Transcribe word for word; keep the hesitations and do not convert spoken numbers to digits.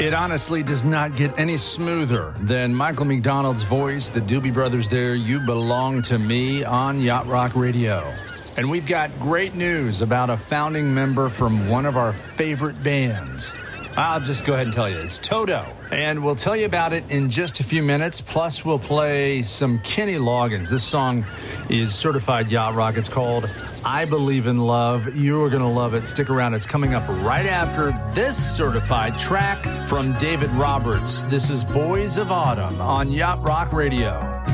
It honestly does not get any smoother than Michael McDonald's voice, the Doobie Brothers there, You Belong to Me on Yacht Rock Radio. And we've got great news about a founding member from one of our favorite bands. I'll just go ahead and tell you, it's Toto. And we'll tell you about it in just a few minutes. Plus, we'll play some Kenny Loggins. This song is certified yacht rock. It's called I Believe in Love. You're going to love it. Stick around. It's coming up right after this certified track from David Roberts. This is Boys of Autumn on Yacht Rock Radio.